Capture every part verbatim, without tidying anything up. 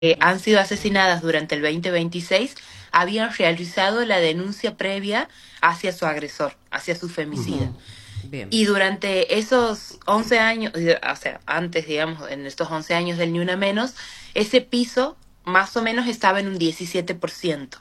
que han sido asesinadas durante el veinte veintiséis habían realizado la denuncia previa hacia su agresor, hacia su femicida. Ujú. Bien. Y durante esos once años, eh, o sea, antes, digamos, en estos once años del Ni Una Menos, ese piso más o menos estaba en un diecisiete por ciento.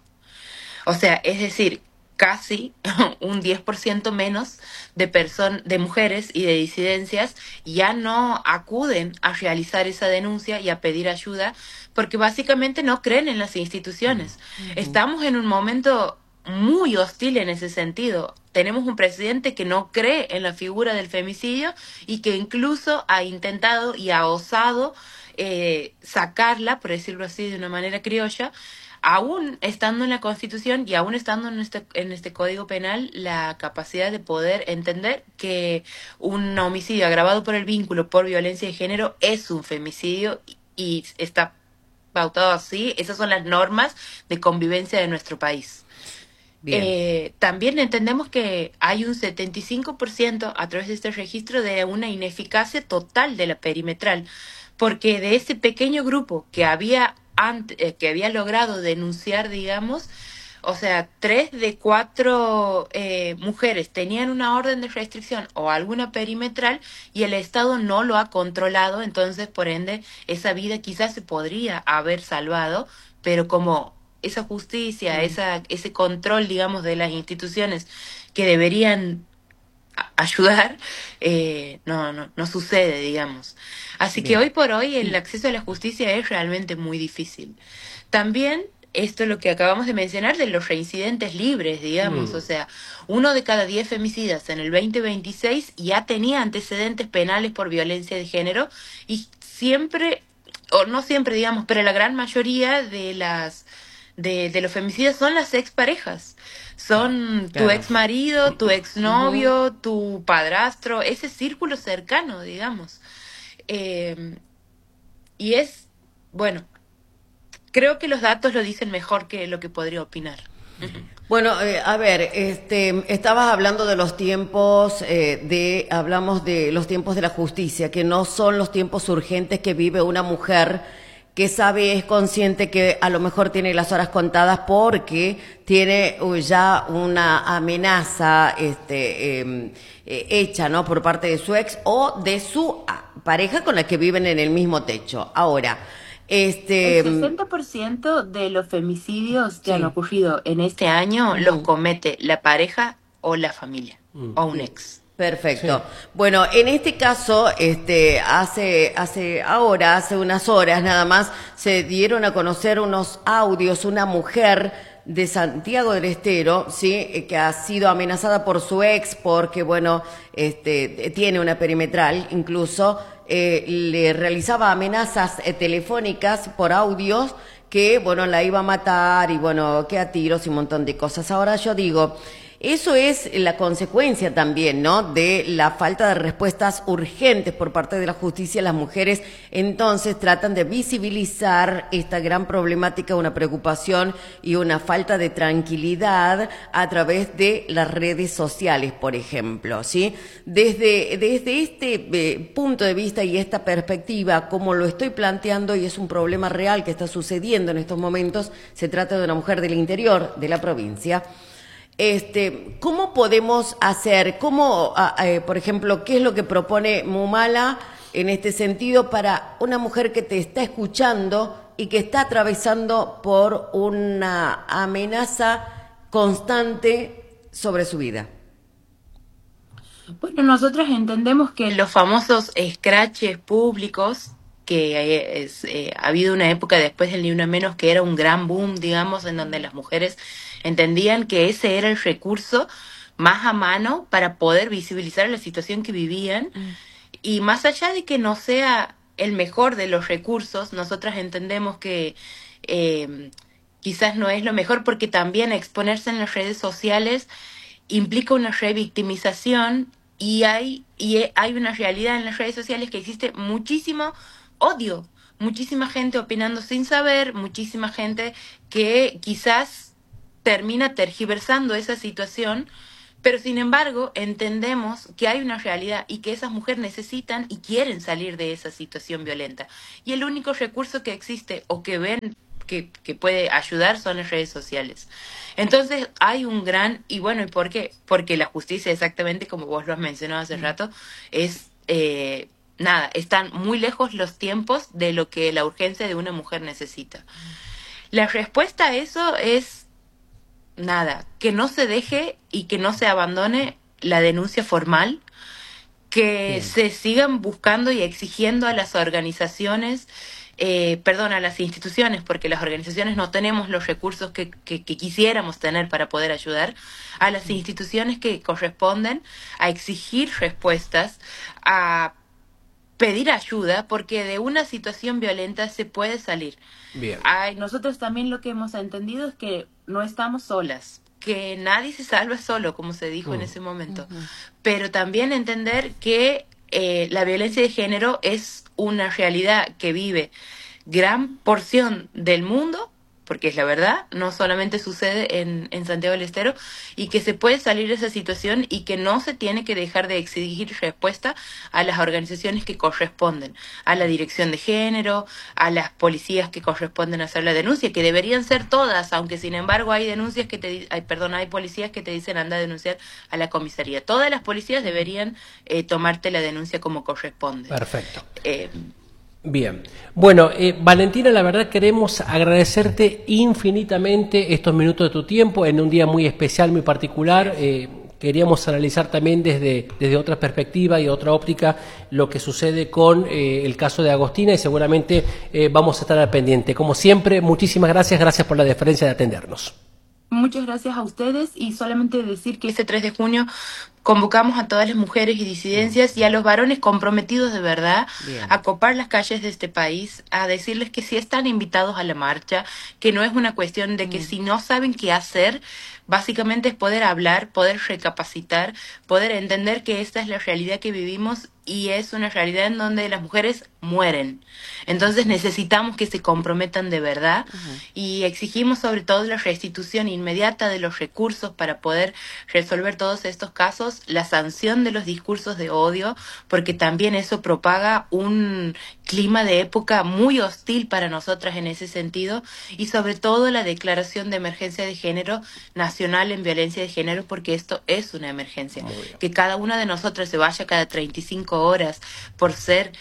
O sea, es decir, casi un diez por ciento menos de person de mujeres y de disidencias ya no acuden a realizar esa denuncia y a pedir ayuda porque básicamente no creen en las instituciones. Ujú. Estamos en un momento muy hostil en ese sentido. Tenemos un presidente que no cree en la figura del femicidio y que incluso ha intentado y ha osado eh, sacarla, por decirlo así de una manera criolla, aún estando en la Constitución y aún estando en este, en este Código Penal, la capacidad de poder entender que un homicidio agravado por el vínculo por violencia de género es un femicidio y, y está pautado así. Esas son las normas de convivencia de nuestro país. Bien. Eh, también entendemos que hay un setenta y cinco por ciento a través de este registro de una ineficacia total de la perimetral, porque de ese pequeño grupo que había, ante- eh, que había logrado denunciar, digamos, o sea, tres de cuatro eh, mujeres tenían una orden de restricción o alguna perimetral y el Estado no lo ha controlado, entonces, por ende, esa vida quizás se podría haber salvado, pero como esa justicia, Mm. esa, ese control, digamos, de las instituciones que deberían a- ayudar, eh, no, no, no sucede, digamos. Así que Bien. hoy por hoy el acceso a la justicia es realmente muy difícil. También esto es lo que acabamos de mencionar de los reincidentes libres, digamos, o Mm. sea, uno de cada diez femicidas en el veinte veintiséis ya tenía antecedentes penales por violencia de género y siempre, o no siempre, digamos, pero la gran mayoría de las de, de los femicidas son las exparejas. Son tu Claro. ex marido, tu ex Ujú. novio, tu padrastro, ese círculo cercano, digamos. Eh, y es, bueno, creo que los datos lo dicen mejor que lo que podría opinar. Bueno, eh, a ver, este, estabas hablando de los tiempos, eh, de, hablamos de los tiempos de la justicia, que no son los tiempos urgentes que vive una mujer que sabe, es consciente que a lo mejor tiene las horas contadas porque tiene uh, ya una amenaza, este, em, eh, hecha, ¿no? Por parte de su ex o de su ah, pareja con la que viven en el mismo techo. Ahora, El este, em, sesenta por ciento de los femicidios que han sí. ocurrido en este año los Ujú. comete la pareja o la familia o un Bien. ex. Perfecto. Bueno, en este caso, este, hace, hace ahora, hace unas horas nada más, se dieron a conocer unos audios, una mujer de Santiago del Estero, sí, eh, que ha sido amenazada por su ex porque, bueno, este, tiene una perimetral, incluso eh, le realizaba amenazas eh, telefónicas por audios que, bueno, la iba a matar y, bueno, que a tiros y un montón de cosas. Ahora yo digo, eso es la consecuencia también, ¿no? De la falta de respuestas urgentes por parte de la justicia. Las mujeres entonces tratan de visibilizar esta gran problemática, una preocupación y una falta de tranquilidad a través de las redes sociales, por ejemplo, ¿sí? Desde, desde este eh, punto de vista y esta perspectiva, como lo estoy planteando, y es un problema real que está sucediendo en estos momentos, se trata de una mujer del interior de la provincia. Este, ¿cómo podemos hacer, cómo, a- eh, por ejemplo, qué es lo que propone Mumala en este sentido para una mujer que te está escuchando y que está atravesando por una amenaza constante sobre su vida? Bueno, nosotros entendemos que los famosos scratches públicos, que eh, es, eh, ha habido una época después del Ni Una Menos que era un gran boom, digamos, en donde las mujeres entendían que ese era el recurso más a mano para poder visibilizar la situación que vivían. Y más allá de que no sea el mejor de los recursos, nosotras entendemos que eh, quizás no es lo mejor porque también exponerse en las redes sociales implica una revictimización y hay, y hay una realidad en las redes sociales que existe muchísimo odio, muchísima gente opinando sin saber, muchísima gente que quizás termina tergiversando esa situación Pero sin embargo, entendemos que hay una realidad y que esas mujeres necesitan y quieren salir de esa situación violenta. Y el único recurso que existe o que ven que, que puede ayudar son las redes sociales. Entonces hay un gran, y bueno, ¿y por qué? Porque la justicia, exactamente como vos lo has mencionado hace rato, es, eh, nada, están muy lejos los tiempos de lo que la urgencia de una mujer necesita. La respuesta a eso es nada, que no se deje y que no se abandone la denuncia formal, que Bien. se sigan buscando y exigiendo a las organizaciones, eh, perdón, a las instituciones, porque las organizaciones no tenemos los recursos que, que, que quisiéramos tener para poder ayudar, a las instituciones que corresponden a exigir respuestas, a pedir ayuda, porque de una situación violenta se puede salir. Bien. Ay, nosotros también lo que hemos entendido es que no estamos solas, que nadie se salva solo, como se dijo uh, en ese momento, uh-huh. pero también entender que eh, la violencia de género es una realidad que vive gran porción del mundo, porque es la verdad, no solamente sucede en, en Santiago del Estero, y que se puede salir de esa situación y que no se tiene que dejar de exigir respuesta a las organizaciones que corresponden, a la dirección de género, a las policías que corresponden a hacer la denuncia, que deberían ser todas, aunque sin embargo hay denuncias que te, hay, perdón, hay policías que te dicen anda a denunciar a la comisaría. Todas las policías deberían eh, tomarte la denuncia como corresponde. Perfecto. Eh, Bien, bueno, eh, Valentina, la verdad queremos agradecerte infinitamente estos minutos de tu tiempo en un día muy especial, muy particular. Eh, queríamos analizar también desde, desde otra perspectiva y otra óptica lo que sucede con eh, el caso de Agostina y seguramente eh, vamos a estar al pendiente. Como siempre, muchísimas gracias, gracias por la deferencia de atendernos. Muchas gracias a ustedes y solamente decir que ese tres de junio convocamos a todas las mujeres y disidencias y a los varones comprometidos de verdad Bien. a copar las calles de este país, a decirles que sí están invitados a la marcha, que no es una cuestión de que mm. si no saben qué hacer, básicamente es poder hablar, poder recapacitar, poder entender que esta es la realidad que vivimos y es una realidad en donde las mujeres mueren. Entonces necesitamos que se comprometan de verdad uh-huh. y exigimos sobre todo la restitución inmediata de los recursos para poder resolver todos estos casos, la sanción de los discursos de odio, porque también eso propaga un clima de época muy hostil para nosotras en ese sentido, y sobre todo la declaración de emergencia de género nacional en violencia de género, porque esto es una emergencia. Que cada una de nosotras se vaya cada treinta y cinco horas por ser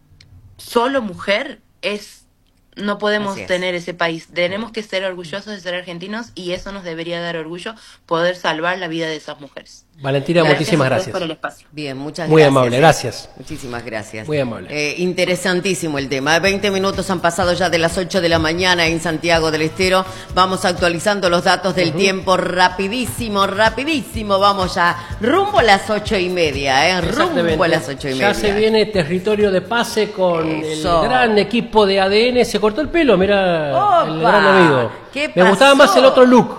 solo mujer es... No podemos tener ese país. Tenemos que ser orgullosos de ser argentinos y eso nos debería dar orgullo, poder salvar la vida de esas mujeres. Valentina, gracias muchísimas gracias. por el espacio. Bien, muchas Muy gracias. Muy amable, gracias. Muchísimas gracias. Muy amable. Eh, interesantísimo el tema. veinte minutos han pasado ya de las ocho de la mañana en Santiago del Estero. Vamos actualizando los datos del uh-huh. tiempo rapidísimo, rapidísimo. Vamos ya rumbo a las ocho y media, ¿eh? Rumbo a las ocho y media. Ya se viene territorio de pase con Eso. el gran equipo de A D N. Se cortó el pelo, mira, Opa, el gran amigo. ¿Qué Me pasó? gustaba más el otro look.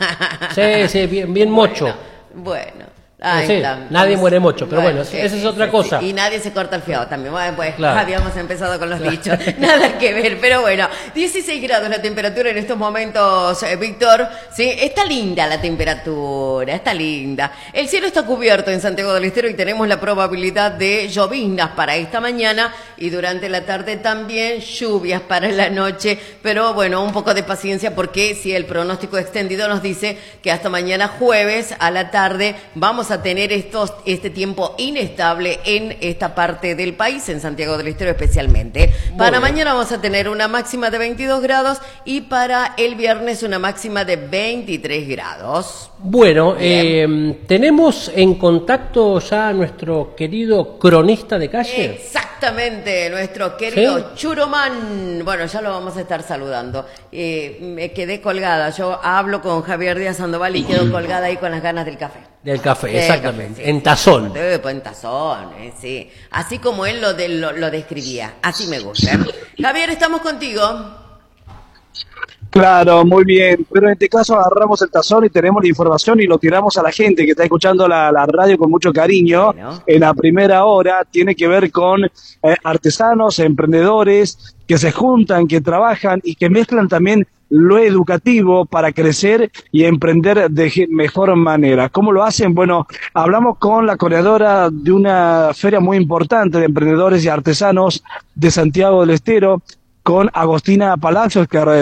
Sí, sí, bien, bien mocho. Bueno. bueno. Ahí sí, está. nadie muere mucho, pero bueno, bueno sí, esa es sí, otra sí, cosa. Sí. Y nadie se corta el fiado también. Bueno, pues claro. habíamos empezado con los claro. dichos. Nada que ver, pero bueno. dieciséis grados la temperatura en estos momentos, eh, Víctor. Sí, está linda la temperatura, está linda. El cielo está cubierto en Santiago del Estero y tenemos la probabilidad de lloviznas para esta mañana y durante la tarde también lluvias para la noche. Pero bueno, un poco de paciencia porque si el pronóstico extendido nos dice que hasta mañana jueves a la tarde vamos a tener estos, este tiempo inestable en esta parte del país, en Santiago del Estero especialmente. Muy para bien. Mañana vamos a tener una máxima de veintidós grados y para el viernes una máxima de veintitrés grados. Bueno, eh, tenemos en contacto ya a nuestro querido cronista de calle. Exactamente, nuestro querido ¿Sí? Churomán. Bueno, ya lo vamos a estar saludando. Eh, me quedé colgada, yo hablo con Javier Díaz Sandoval y quedo colgada ahí con las ganas del café. Del café, Del exactamente, café, sí, en tazón. Sí, pues en tazón, eh, sí. Así como él lo, de, lo, lo describía, así me gusta. Javier, estamos contigo. Claro, muy bien, pero en este caso agarramos el tazón y tenemos la información y lo tiramos a la gente que está escuchando la, la radio con mucho cariño. Bueno. En la primera hora tiene que ver con eh, artesanos, emprendedores que se juntan, que trabajan y que mezclan también lo educativo para crecer y emprender de mejor manera. ¿Cómo lo hacen? Bueno, hablamos con la coordinadora de una feria muy importante de emprendedores y artesanos de Santiago del Estero, con Agostina Palacios, que